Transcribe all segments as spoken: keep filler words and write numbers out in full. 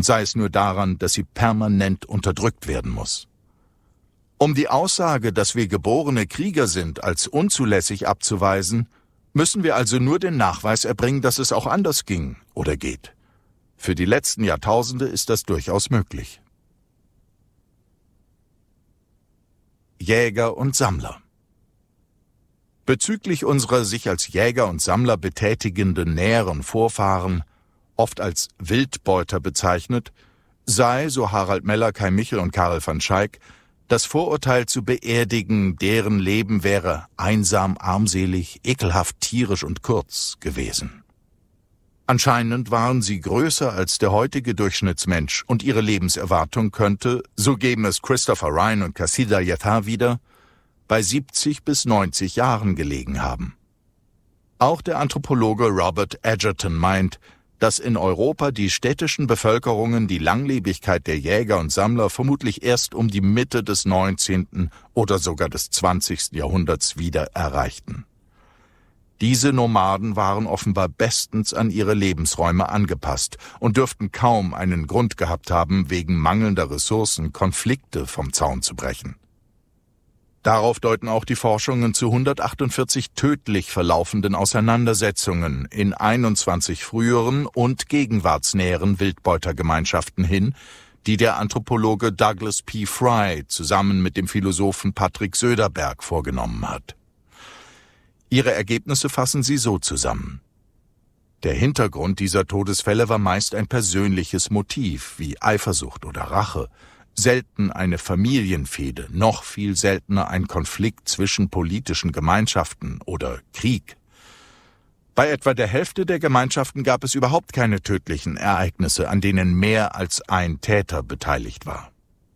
und sei es nur daran, dass sie permanent unterdrückt werden muss. Um die Aussage, dass wir geborene Krieger sind, als unzulässig abzuweisen, müssen wir also nur den Nachweis erbringen, dass es auch anders ging oder geht. Für die letzten Jahrtausende ist das durchaus möglich. Jäger und Sammler. Bezüglich unserer sich als Jäger und Sammler betätigenden näheren Vorfahren, oft als Wildbeuter bezeichnet, sei, so Harald Meller, Kai Michel und Karel van Schaik, das Vorurteil zu beerdigen, deren Leben wäre einsam, armselig, ekelhaft, tierisch und kurz gewesen. Anscheinend waren sie größer als der heutige Durchschnittsmensch und ihre Lebenserwartung könnte, so geben es Christopher Ryan und Kassida Yathar wieder, bei siebzig bis neunzig Jahren gelegen haben. Auch der Anthropologe Robert Edgerton meint, dass in Europa die städtischen Bevölkerungen die Langlebigkeit der Jäger und Sammler vermutlich erst um die Mitte des neunzehnten oder sogar des zwanzigsten Jahrhunderts wieder erreichten. Diese Nomaden waren offenbar bestens an ihre Lebensräume angepasst und dürften kaum einen Grund gehabt haben, wegen mangelnder Ressourcen Konflikte vom Zaun zu brechen. Darauf deuten auch die Forschungen zu hundertachtundvierzig tödlich verlaufenden Auseinandersetzungen in einundzwanzig früheren und gegenwartsnäheren Wildbeutergemeinschaften hin, die der Anthropologe Douglas P. Fry zusammen mit dem Philosophen Patrick Söderberg vorgenommen hat. Ihre Ergebnisse fassen sie so zusammen. Der Hintergrund dieser Todesfälle war meist ein persönliches Motiv wie Eifersucht oder Rache, selten eine Familienfehde, noch viel seltener ein Konflikt zwischen politischen Gemeinschaften oder Krieg. Bei etwa der Hälfte der Gemeinschaften gab es überhaupt keine tödlichen Ereignisse, an denen mehr als ein Täter beteiligt war.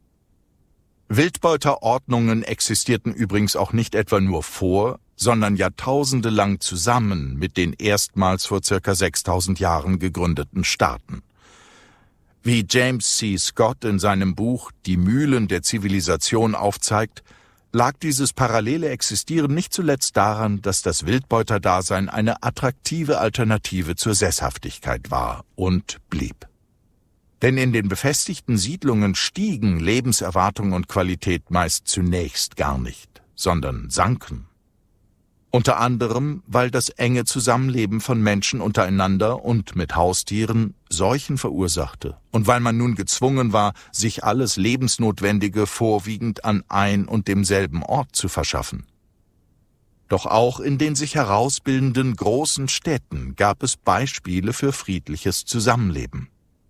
Wildbeuterordnungen existierten übrigens auch nicht etwa nur vor, sondern jahrtausende lang zusammen mit den erstmals vor circa sechstausend Jahren gegründeten Staaten. Wie James C. Scott in seinem Buch »Die Mühlen der Zivilisation« aufzeigt, lag dieses parallele Existieren nicht zuletzt daran, dass das Wildbeuterdasein eine attraktive Alternative zur Sesshaftigkeit war und blieb. Denn in den befestigten Siedlungen stiegen Lebenserwartung und Qualität meist zunächst gar nicht, sondern sanken. Unter anderem, weil das enge Zusammenleben von Menschen untereinander und mit Haustieren Seuchen verursachte und weil man nun gezwungen war, sich alles Lebensnotwendige vorwiegend an ein und demselben Ort zu verschaffen. Doch auch in den sich herausbildenden großen Städten gab es Beispiele für friedliches Zusammenleben.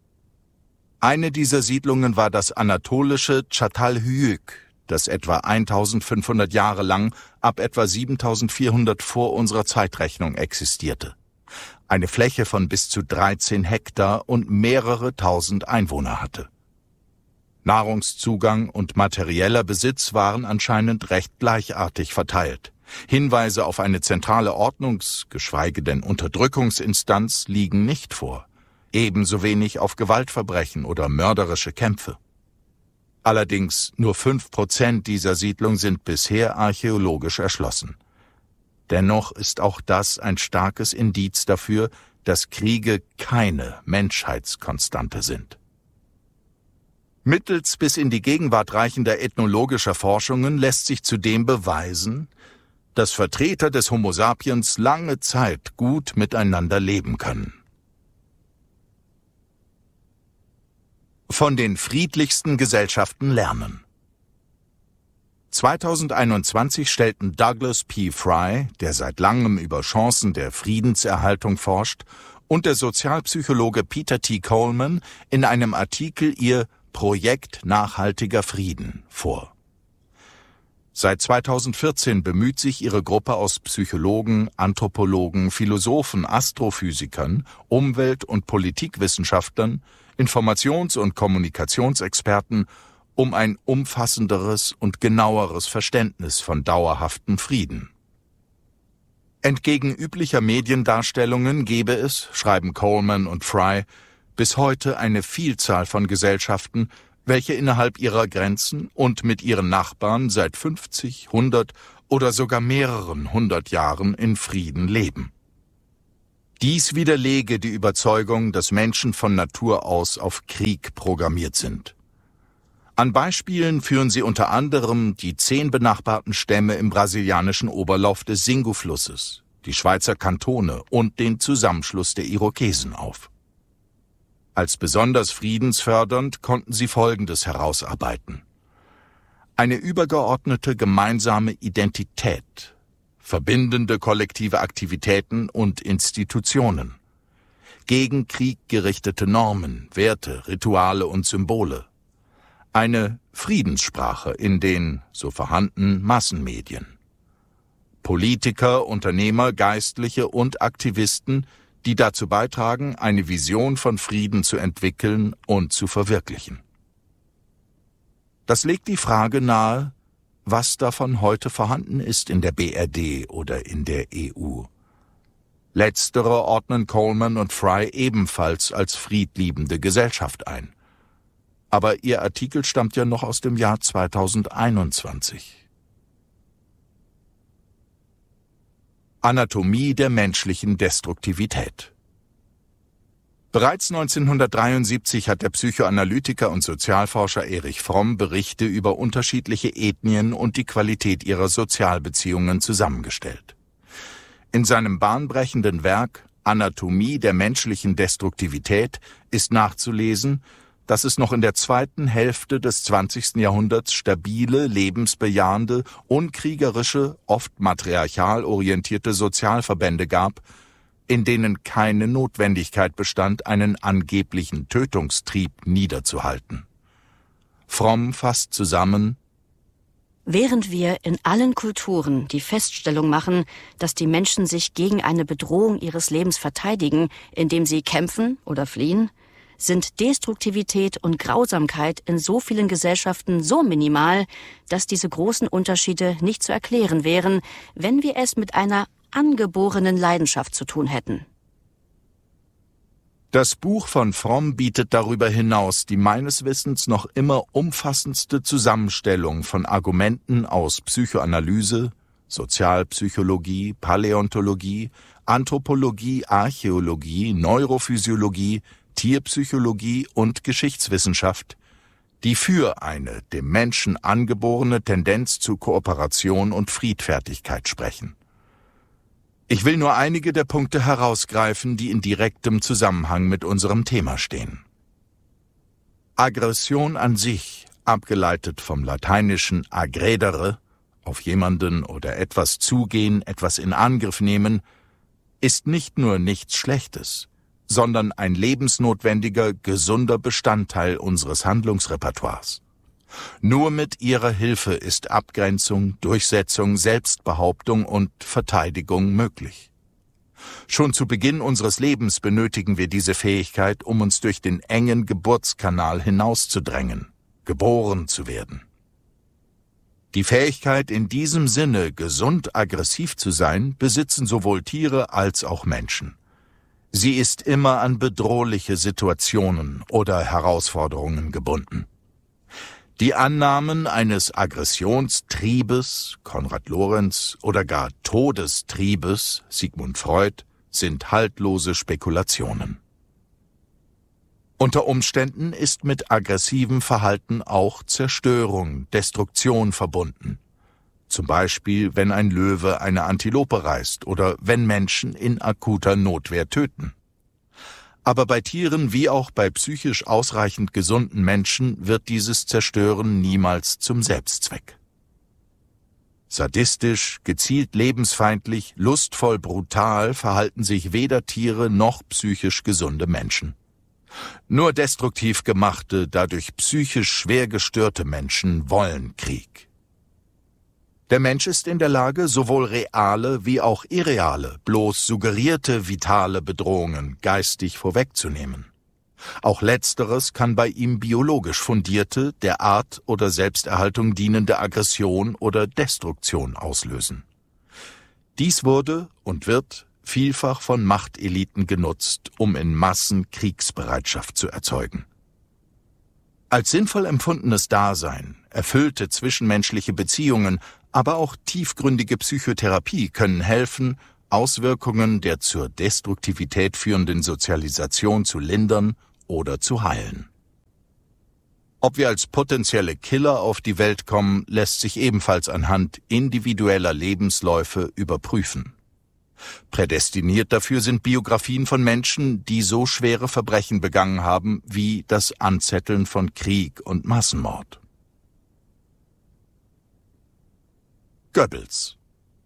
Eine dieser Siedlungen war das anatolische Çatalhöyük, das etwa eintausendfünfhundert Jahre lang ab etwa siebentausendvierhundert vor unserer Zeitrechnung existierte. Eine Fläche von bis zu dreizehn Hektar und mehrere tausend Einwohner hatte. Nahrungszugang und materieller Besitz waren anscheinend recht gleichartig verteilt. Hinweise auf eine zentrale Ordnungs-, geschweige denn Unterdrückungsinstanz liegen nicht vor. Ebenso wenig auf Gewaltverbrechen oder mörderische Kämpfe. Allerdings nur fünf Prozent dieser Siedlung sind bisher archäologisch erschlossen. Dennoch ist auch das ein starkes Indiz dafür, dass Kriege keine Menschheitskonstante sind. Mittels bis in die Gegenwart reichender ethnologischer Forschungen lässt sich zudem beweisen, dass Vertreter des Homo sapiens lange Zeit gut miteinander leben können. Von den friedlichsten Gesellschaften lernen. zweitausendeinundzwanzig stellten Douglas P. Fry, der seit langem über Chancen der Friedenserhaltung forscht, und der Sozialpsychologe Peter T. Coleman in einem Artikel ihr Projekt Nachhaltiger Frieden vor. Seit zweitausendvierzehn bemüht sich ihre Gruppe aus Psychologen, Anthropologen, Philosophen, Astrophysikern, Umwelt- und Politikwissenschaftlern, Informations- und Kommunikationsexperten um ein umfassenderes und genaueres Verständnis von dauerhaftem Frieden. Entgegen üblicher Mediendarstellungen gebe es, schreiben Coleman und Fry, bis heute eine Vielzahl von Gesellschaften, welche innerhalb ihrer Grenzen und mit ihren Nachbarn seit fünfzig, hundert oder sogar mehreren hundert Jahren in Frieden leben. Dies widerlege die Überzeugung, dass Menschen von Natur aus auf Krieg programmiert sind. An Beispielen führen sie unter anderem die zehn benachbarten Stämme im brasilianischen Oberlauf des Xingu-Flusses, die Schweizer Kantone und den Zusammenschluss der Irokesen auf. Als besonders friedensfördernd konnten sie Folgendes herausarbeiten: Eine übergeordnete gemeinsame Identität, verbindende kollektive Aktivitäten und Institutionen, gegen Krieg gerichtete Normen, Werte, Rituale und Symbole, eine Friedenssprache in den, so vorhanden, Massenmedien. Politiker, Unternehmer, Geistliche und Aktivisten, die dazu beitragen, eine Vision von Frieden zu entwickeln und zu verwirklichen. Das legt die Frage nahe, was davon heute vorhanden ist in der B R D oder in der E U. Letztere ordnen Coleman und Fry ebenfalls als friedliebende Gesellschaft ein. Aber ihr Artikel stammt ja noch aus dem Jahr zweitausendeinundzwanzig. Anatomie der menschlichen Destruktivität. Bereits neunzehnhundertdreiundsiebzig hat der Psychoanalytiker und Sozialforscher Erich Fromm Berichte über unterschiedliche Ethnien und die Qualität ihrer Sozialbeziehungen zusammengestellt. In seinem bahnbrechenden Werk Anatomie der menschlichen Destruktivität ist nachzulesen, dass es noch in der zweiten Hälfte des zwanzigsten Jahrhunderts stabile, lebensbejahende, unkriegerische, oft matriarchal orientierte Sozialverbände gab, in denen keine Notwendigkeit bestand, einen angeblichen Tötungstrieb niederzuhalten. Fromm fasst zusammen: Während wir in allen Kulturen die Feststellung machen, dass die Menschen sich gegen eine Bedrohung ihres Lebens verteidigen, indem sie kämpfen oder fliehen, sind Destruktivität und Grausamkeit in so vielen Gesellschaften so minimal, dass diese großen Unterschiede nicht zu erklären wären, wenn wir es mit einer angeborenen Leidenschaft zu tun hätten. Das Buch von Fromm bietet darüber hinaus die meines Wissens noch immer umfassendste Zusammenstellung von Argumenten aus Psychoanalyse, Sozialpsychologie, Paläontologie, Anthropologie, Archäologie, Neurophysiologie, Tierpsychologie und Geschichtswissenschaft, die für eine dem Menschen angeborene Tendenz zu Kooperation und Friedfertigkeit sprechen. Ich will nur einige der Punkte herausgreifen, die in direktem Zusammenhang mit unserem Thema stehen. Aggression an sich, abgeleitet vom lateinischen aggredere, auf jemanden oder etwas zugehen, etwas in Angriff nehmen, ist nicht nur nichts Schlechtes, sondern ein lebensnotwendiger, gesunder Bestandteil unseres Handlungsrepertoires. Nur mit ihrer Hilfe ist Abgrenzung, Durchsetzung, Selbstbehauptung und Verteidigung möglich. Schon zu Beginn unseres Lebens benötigen wir diese Fähigkeit, um uns durch den engen Geburtskanal hinauszudrängen, geboren zu werden. Die Fähigkeit, in diesem Sinne gesund aggressiv zu sein, besitzen sowohl Tiere als auch Menschen. Sie ist immer an bedrohliche Situationen oder Herausforderungen gebunden. Die Annahmen eines Aggressionstriebes, Konrad Lorenz, oder gar Todestriebes, Sigmund Freud, sind haltlose Spekulationen. Unter Umständen ist mit aggressivem Verhalten auch Zerstörung, Destruktion verbunden. Zum Beispiel, wenn ein Löwe eine Antilope reißt oder wenn Menschen in akuter Notwehr töten. Aber bei Tieren wie auch bei psychisch ausreichend gesunden Menschen wird dieses Zerstören niemals zum Selbstzweck. Sadistisch, gezielt lebensfeindlich, lustvoll brutal verhalten sich weder Tiere noch psychisch gesunde Menschen. Nur destruktiv gemachte, dadurch psychisch schwer gestörte Menschen wollen Krieg. Der Mensch ist in der Lage, sowohl reale wie auch irreale, bloß suggerierte vitale Bedrohungen geistig vorwegzunehmen. Auch letzteres kann bei ihm biologisch fundierte, der Art oder Selbsterhaltung dienende Aggression oder Destruktion auslösen. Dies wurde und wird vielfach von Machteliten genutzt, um in Massen Kriegsbereitschaft zu erzeugen. Als sinnvoll empfundenes Dasein, erfüllte zwischenmenschliche Beziehungen, aber auch tiefgründige Psychotherapie können helfen, Auswirkungen der zur Destruktivität führenden Sozialisation zu lindern oder zu heilen. Ob wir als potenzielle Killer auf die Welt kommen, lässt sich ebenfalls anhand individueller Lebensläufe überprüfen. Prädestiniert dafür sind Biografien von Menschen, die so schwere Verbrechen begangen haben wie das Anzetteln von Krieg und Massenmord. Goebbels.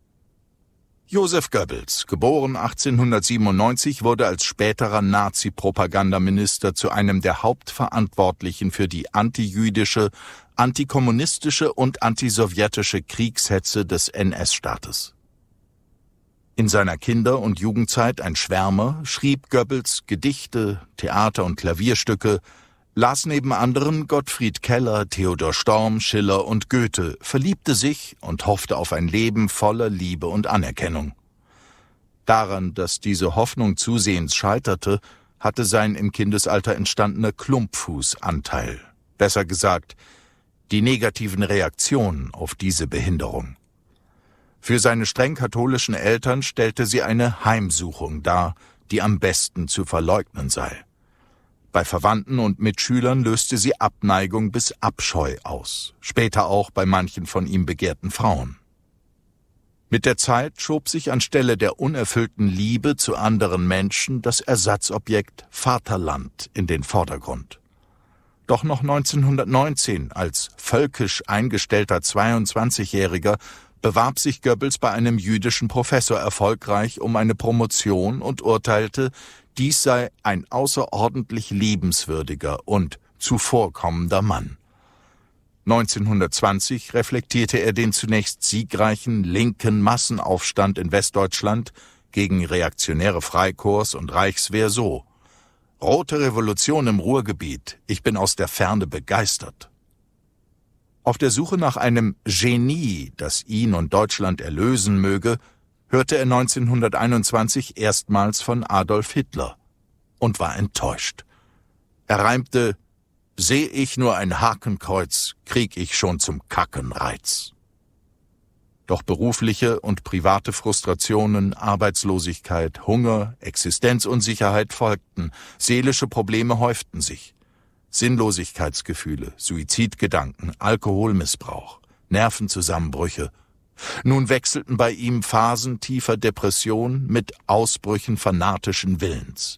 Josef Goebbels, geboren achtzehnhundertsiebenundneunzig, wurde als späterer Nazi-Propagandaminister zu einem der Hauptverantwortlichen für die antijüdische, antikommunistische und antisowjetische Kriegshetze des N S-Staates. In seiner Kinder- und Jugendzeit ein Schwärmer, schrieb Goebbels Gedichte, Theater- und Klavierstücke, las neben anderen Gottfried Keller, Theodor Storm, Schiller und Goethe, verliebte sich und hoffte auf ein Leben voller Liebe und Anerkennung. Daran, dass diese Hoffnung zusehends scheiterte, hatte sein im Kindesalter entstandener Klumpfuß Anteil. Besser gesagt, die negativen Reaktionen auf diese Behinderung. Für seine streng katholischen Eltern stellte sie eine Heimsuchung dar, die am besten zu verleugnen sei. Bei Verwandten und Mitschülern löste sie Abneigung bis Abscheu aus, später auch bei manchen von ihm begehrten Frauen. Mit der Zeit schob sich anstelle der unerfüllten Liebe zu anderen Menschen das Ersatzobjekt Vaterland in den Vordergrund. Doch noch neunzehnhundertneunzehn, als völkisch eingestellter zweiundzwanzigjähriger, bewarb sich Goebbels bei einem jüdischen Professor erfolgreich um eine Promotion und urteilte, dies sei ein außerordentlich liebenswürdiger und zuvorkommender Mann. neunzehnhundertzwanzig reflektierte er den zunächst siegreichen linken Massenaufstand in Westdeutschland gegen reaktionäre Freikorps und Reichswehr so: Rote Revolution im Ruhrgebiet, ich bin aus der Ferne begeistert. Auf der Suche nach einem Genie, das ihn und Deutschland erlösen möge, hörte er neunzehnhunderteinundzwanzig erstmals von Adolf Hitler und war enttäuscht. Er reimte: Seh ich nur ein Hakenkreuz, krieg ich schon zum Kacken Reiz. Doch berufliche und private Frustrationen, Arbeitslosigkeit, Hunger, Existenzunsicherheit folgten, seelische Probleme häuften sich. Sinnlosigkeitsgefühle, Suizidgedanken, Alkoholmissbrauch, Nervenzusammenbrüche. Nun wechselten bei ihm Phasen tiefer Depression mit Ausbrüchen fanatischen Willens.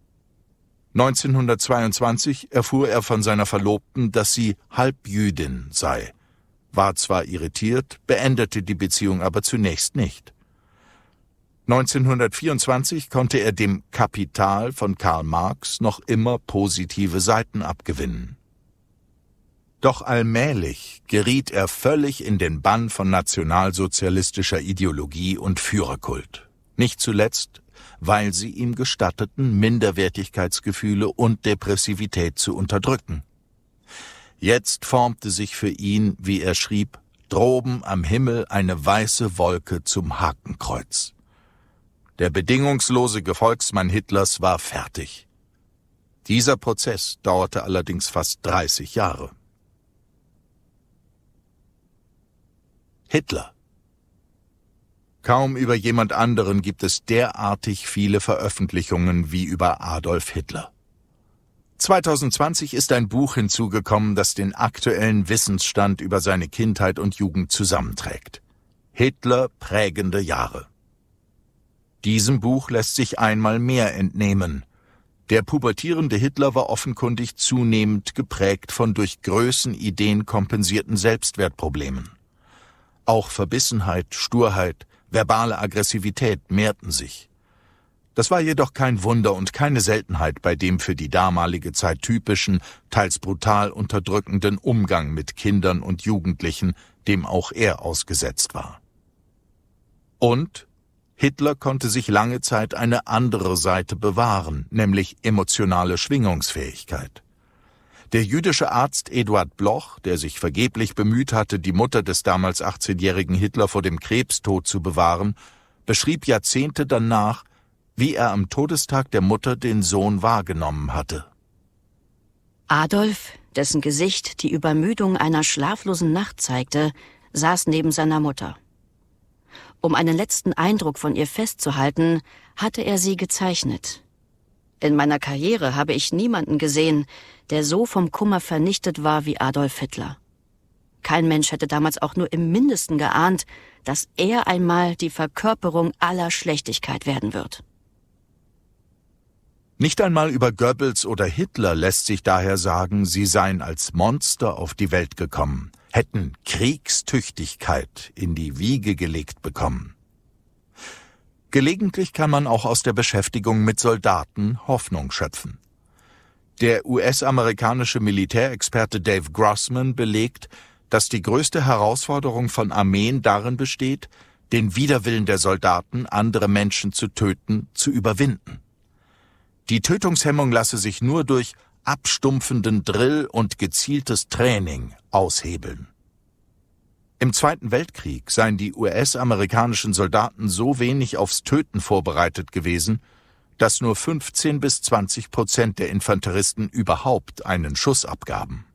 neunzehnhundertzweiundzwanzig erfuhr er von seiner Verlobten, dass sie Halbjüdin sei, war zwar irritiert, beendete die Beziehung aber zunächst nicht. neunzehnhundertvierundzwanzig konnte er dem Kapital von Karl Marx noch immer positive Seiten abgewinnen. Doch allmählich geriet er völlig in den Bann von nationalsozialistischer Ideologie und Führerkult. Nicht zuletzt, weil sie ihm gestatteten, Minderwertigkeitsgefühle und Depressivität zu unterdrücken. Jetzt formte sich für ihn, wie er schrieb, droben am Himmel eine weiße Wolke zum Hakenkreuz. Der bedingungslose Gefolgsmann Hitlers war fertig. Dieser Prozess dauerte allerdings fast dreißig Jahre. Hitler. Kaum über jemand anderen gibt es derartig viele Veröffentlichungen wie über Adolf Hitler. zweitausendzwanzig ist ein Buch hinzugekommen, das den aktuellen Wissensstand über seine Kindheit und Jugend zusammenträgt. Hitler prägende Jahre. Diesem Buch lässt sich einmal mehr entnehmen. Der pubertierende Hitler war offenkundig zunehmend geprägt von durch Größenideen kompensierten Selbstwertproblemen. Auch Verbissenheit, Sturheit, verbale Aggressivität mehrten sich. Das war jedoch kein Wunder und keine Seltenheit bei dem für die damalige Zeit typischen, teils brutal unterdrückenden Umgang mit Kindern und Jugendlichen, dem auch er ausgesetzt war. Und Hitler konnte sich lange Zeit eine andere Seite bewahren, nämlich emotionale Schwingungsfähigkeit. Der jüdische Arzt Eduard Bloch, der sich vergeblich bemüht hatte, die Mutter des damals achtzehnjährigen Hitler vor dem Krebstod zu bewahren, beschrieb Jahrzehnte danach, wie er am Todestag der Mutter den Sohn wahrgenommen hatte. Adolf, dessen Gesicht die Übermüdung einer schlaflosen Nacht zeigte, saß neben seiner Mutter. Um einen letzten Eindruck von ihr festzuhalten, hatte er sie gezeichnet. In meiner Karriere habe ich niemanden gesehen, der so vom Kummer vernichtet war wie Adolf Hitler. Kein Mensch hätte damals auch nur im Mindesten geahnt, dass er einmal die Verkörperung aller Schlechtigkeit werden wird. Nicht einmal über Goebbels oder Hitler lässt sich daher sagen, sie seien als Monster auf die Welt gekommen, hätten Kriegstüchtigkeit in die Wiege gelegt bekommen. Gelegentlich kann man auch aus der Beschäftigung mit Soldaten Hoffnung schöpfen. Der U S-amerikanische Militärexperte Dave Grossman belegt, dass die größte Herausforderung von Armeen darin besteht, den Widerwillen der Soldaten, andere Menschen zu töten, zu überwinden. Die Tötungshemmung lasse sich nur durch abstumpfenden Drill und gezieltes Training aushebeln. Im Zweiten Weltkrieg seien die U S-amerikanischen Soldaten so wenig aufs Töten vorbereitet gewesen, dass nur fünfzehn bis zwanzig Prozent der Infanteristen überhaupt einen Schuss abgaben.